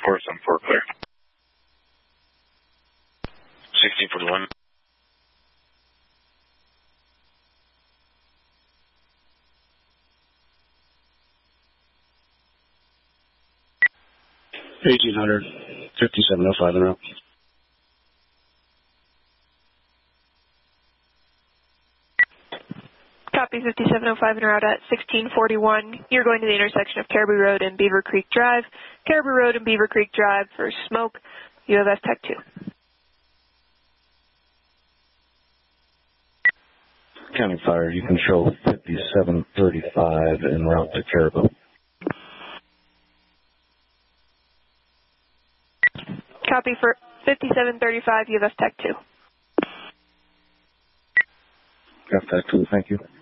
474 clear. 1641. $1,800, 5705 en route. Copy 5705 en route at 1641. You're going to the intersection of Caribou Road and Beaver Creek Drive. Caribou Road and Beaver Creek Drive for smoke. UFS Tech 2. County Fire, you can show 5735 en route to Caribou. Copy for 5735, UFS Tech 2. Got that too, thank you.